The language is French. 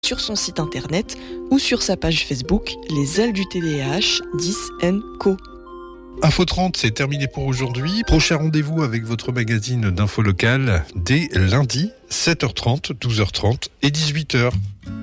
sur son site internet ou sur sa page Facebook Les Ailes du TDAH 10 & Co. Info 30, c'est terminé pour aujourd'hui. Prochain rendez-vous avec votre magazine d'info locale dès lundi, 7h30, 12h30 et 18h.